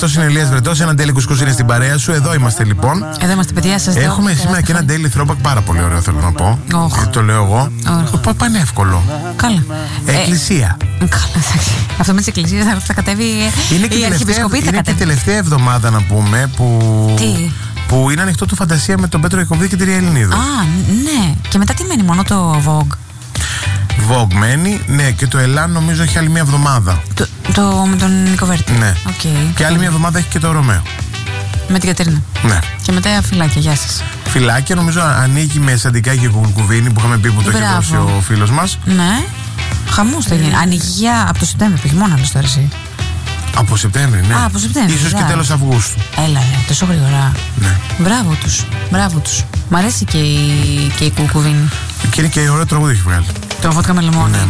Αυτό είναι ο Ηλίας Βρετός, ένα Daily Κουσκούς είναι στην παρέα σου. Εδώ είμαστε λοιπόν. Εδώ είμαστε, παιδιά, σας δω. Έχουμε σήμερα και ένα Daily Throwback πάρα πολύ ωραίο, θέλω να πω. Το λέω εγώ. Πανεύκολο. Καλά. Εκκλησία. Καλά, εντάξει. Αυτό με τις εκκλησίες θα κατέβει. Η Αρχιεπισκοπή θα κατέβει. Είναι και η τελευταία εβδομάδα, να πούμε, που είναι ανοιχτό το Φαντασία με τον Πέτρο Ιακωβίδη και τη Ρία Ελληνίδου. Α, ναι. Και μετά τι μένει, μόνο το Vogue? Vogue μένει, ναι, και το Ελάν νομίζω έχει άλλη μια εβδομάδα. Το με τον Νικοβέρτη. Ναι. Okay, και άλλη μια εβδομάδα έχει και το Ρωμαίο. Με την Κατερίνα. Ναι. Και μετά φυλάκια, γεια σας. Φυλάκια νομίζω ανοίγει με Σαντικά και Κουκουβίνη που είχαμε πει που το έχει δώσει ο φίλος μας. Ναι. Χαμός θα γίνει. Ανοίγει από το Σεπτέμβριο, όχι μόνο άλλος τώρα εσύ. Από Σεπτέμβριο, ναι. Από Σεπτέμβριο. Ίσως και τέλος Αυγούστου. Έλα, τόσο γρήγορα. Ναι. Μπράβο τους. Μπράβο τους. Μ' αρέσει και η Κουκουβίνη. Και είναι και ωραίο τραγούδι έχει βγάλει. Το Βότκα με λεμόνι. Ναι.